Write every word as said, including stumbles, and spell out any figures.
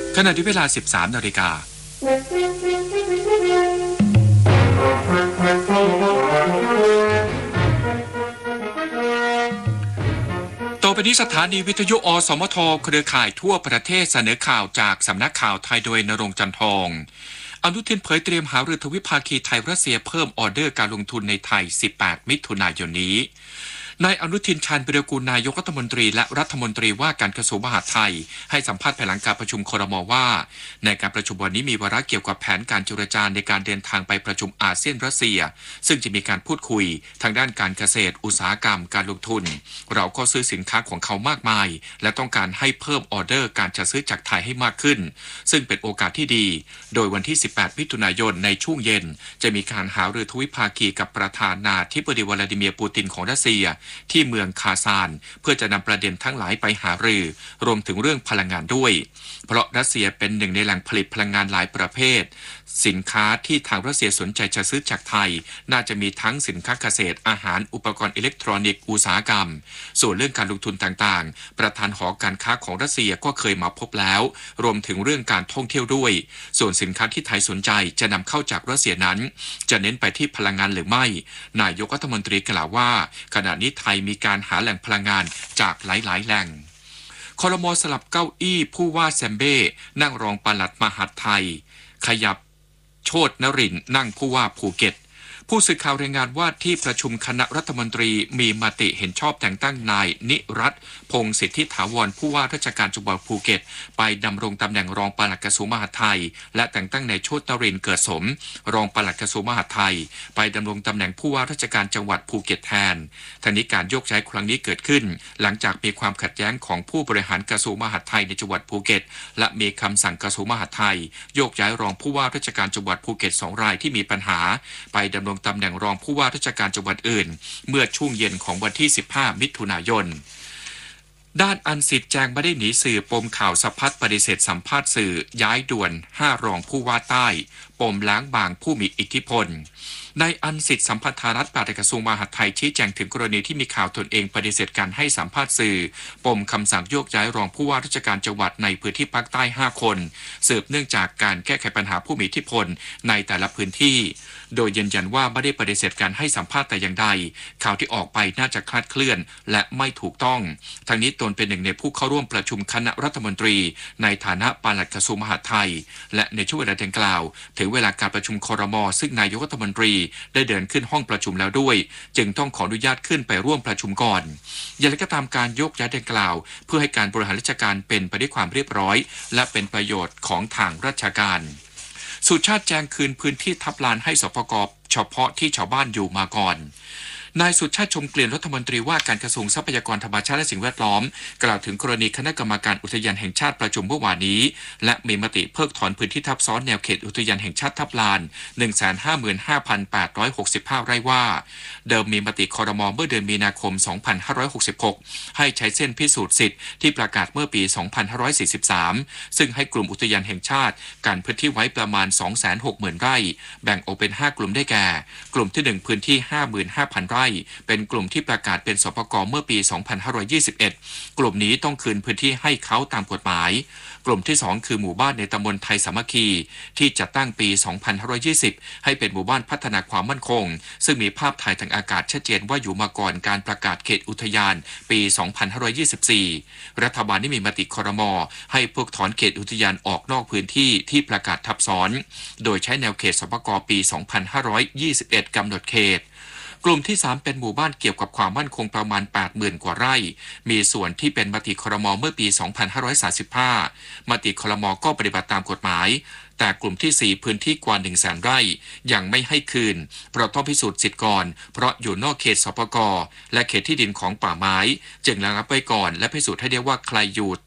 ขณะที่เวลา สิบสามนาฬิกาต่อไปนี้สถานีวิทยุอสมทเครือข่ายทั่วประเทศเสนอข่าวจากสำนักข่าวไทยโดยณรงค์จันทองอนุทินเผยเตรียมหารือทวิภาคีไทยรัสเซียเพิ่มออเดอร์การลงทุนในไทย สิบแปด มิถุนายนนี้นายอนุทินชาญวิรากูลนายกรัฐมนตรีและรัฐมนตรีว่าการกระทรวงมหาดไทยให้สัมภาษณ์ภายหลังการประชุมครม.ว่าในการประชุมวันนี้มีวาระเกี่ยวกับแผนการเจรจาในการเดินทางไปประชุมอาเซียนรัสเซียซึ่งจะมีการพูดคุยทางด้านการเกษตรอุตสาหกรรมการลงทุนเราก็ซื้อสินค้าของเขามากมายและต้องการให้เพิ่มออเดอร์การจัดซื้อจากไทยให้มากขึ้นซึ่งเป็นโอกาสที่ดีโดยวันที่สิบแปดมิถุนายนในช่วงเย็นจะมีการหารือทวิภาคีกับประธานาธิบดีวลาดิเมียร์ปูตินของรัสเซียที่เมืองคาซานเพื่อจะนำประเด็นทั้งหลายไปหารือรวมถึงเรื่องพลังงานด้วยเพราะรัสเซียเป็นหนึ่งในแหล่งผลิตพลังงานหลายประเภทสินค้าที่ทางรัสเซียสนใจจะซื้อจากไทยน่าจะมีทั้งสินค้าเกษตรอาหารอุปกรณ์อิเล็กทรอนิกส์อุตสาหกรรมส่วนเรื่องการลงทุนต่างๆประธานหอการค้าของรัสเซียก็เคยมาพบแล้วรวมถึงเรื่องการท่องเที่ยวด้วยส่วนสินค้าที่ไทยสนใจจะนำเข้าจากรัสเซียนั้นจะเน้นไปที่พลังงานหรือไม่นายกรัฐมนตรีกล่าวว่าขณะนี้ไทยมีการหาแหล่งพลังงานจากหลายๆแหล่งครม.สลับเก้าอี้ผู้ว่าแซมเบ้นั่งรองปลัดมหาดไทยขยับโชตินรินทร์นั่งผู้ว่าภูเก็ตผู้สื่อข่าวรายงานว่าที่ประชุมคณะรัฐมนตรีมีมติเห็นชอบแต่งตั้งนายนิรัตน์พงษ์สิทธิถาวรผู้ว่าราชการจังหวัดภูเก็ตไปดำรงตำแหน่งรองปลัดกระทรวงมหาดไทยและแต่งตั้งนายโชตินรินทร์เกิดสมรองปลัดกระทรวงมหาดไทยไปดำรงตำแหน่งผู้ว่าราชการจังหวัดภูเก็ตแทนทั้งนี้การโยกย้ายครั้งนี้เกิดขึ้นหลังจากมีความขัดแย้งของผู้บริหารกระทรวงมหาดไทยในจังหวัดภูเก็ตและมีคำสั่งกระทรวงมหาดไทยโยกย้ายรองผู้ว่าราชการจังหวัดภูเก็ตสองรายที่มีปัญหาไปดำรงตำแหน่งรองผู้ว่าราชการจังหวัดอื่นเมื่อช่วงเย็นของวันที่สิบห้ามิถุนายนด้านอันสิทธิ์แจงไม่ได้หนีสื่อปมข่าวสะพัดปฏิเสธสัมภาษณ์สื่อย้ายด่วนห้ารองผู้ว่าใต้ปมล้างบางผู้มีอิทธิพลนายอันสิทธิ์สัมพันธารัฐปลัดกระทรวงมหาดไทยชี้แจงถึงกรณีที่มีข่าวตนเองปฏิเสธการให้สัมภาษณ์สื่อปมคำสั่งโยกย้ายรองผู้ว่าราชการจังหวัดในพื้นที่ภาคใต้ห้าคนสืบเนื่องจากการแก้ไขปัญหาผู้มีอิทธิพลในแต่ละพื้นที่โดยยืนยันว่าไม่ได้ปฏิเสธการให้สัมภาษณ์แต่อย่างใดข่าวที่ออกไปน่าจะคลาดเคลื่อนและไม่ถูกต้องทั้งนี้ตนเป็นหนึ่งในผู้เข้าร่วมประชุมคณะรัฐมนตรีในฐานะปลัดกระทรวงมหาดไทยและในช่วงเวลาดังกล่าวถึงเวลาการประชุมครม.ซึ่งนายกรัฐมนตรีได้เดินขึ้นห้องประชุมแล้วด้วยจึงต้องขออนุญาตขึ้นไปร่วมประชุมก่อนอย่างไรก็ตามการโยกย้ายดังกล่าวเพื่อให้การบริหารราชการเป็นไปด้วยความเรียบร้อยและเป็นประโยชน์ของทางราชการสุชาติแจงคืนพื้นที่ทับลานให้สปก.เฉพาะที่ชาวบ้านอยู่มาก่อนนายสุชาติชมเกลียนรัฐมนตรีว่าการกระทรวงทรัพยากรธรรมชาติและสิ่งแวดล้อมกล่าวถึงกรณีคณะกรรมการอุทยานแห่งชาติประชุมเมื่อวานนี้และมีมติเพิกถอนพื้นที่ทับซ้อนแนวเขตอุทยานแห่งชาติทับลาน หนึ่งแสนห้าหมื่นห้าพันแปดร้อยหกสิบห้า ไร่ว่าเดิมมีมติครม.เมื่อเดือนมีนาคม สองพันห้าร้อยหกสิบหก ให้ใช้เส้นพิสูจน์สิทธิ์ที่ประกาศเมื่อปี สองพันห้าร้อยสี่สิบสาม ซึ่งให้กลุ่มอุทยานแห่งชาติกันพื้นที่ไว้ประมาณ สองแสนหกหมื่น ไร่แบ่งออกเป็นห้ากลุ่มได้แก่กลุ่มที่หนึ่งพื้นที่ ห้าหมื่นห้าพัน ไร่เป็นกลุ่มที่ประกาศเป็นสปก.เมื่อปี สองพันห้าร้อยยี่สิบเอ็ด กลุ่มนี้ต้องคืนพื้นที่ให้เขาตามกฎหมายกลุ่มที่สองคือหมู่บ้านในตำบลไทยสามัคคีที่จัดตั้งปี สองพันห้าร้อยยี่สิบ ให้เป็นหมู่บ้านพัฒนาความมั่นคงซึ่งมีภาพถ่ายทางอากาศชัดเจนว่าอยู่มาก่อนการประกาศเขตอุทยานปี สองพันห้าร้อยยี่สิบสี่ รัฐบาลได้มีมติครม.ให้เพิกถอนเขตอุทยานออกนอกพื้นที่ที่ประกาศทับซ้อนโดยใช้แนวเขตสปก.ปี สองพันห้าร้อยยี่สิบเอ็ด กำหนดเขตกลุ่มที่สามเป็นหมู่บ้านเกี่ยวกับความมั่นคงประมาณ แปดหมื่น กว่าไร่มีส่วนที่เป็นมติครม.เมื่อปี สองพันห้าร้อยสามสิบห้า มติครม.ก็ปฏิบัติตามกฎหมายแต่กลุ่มที่สี่พื้นที่กว่า หนึ่งแสน ไร่ยังไม่ให้คืนเพราะต้องพิสูจน์สิทธิ์ก่อนเพราะอยู่นอกเขตสปก.และเขตที่ดินของป่าไม้จึงระงับไว้ก่อนและพิสูจน์ให้ได้ว่าใครอยู่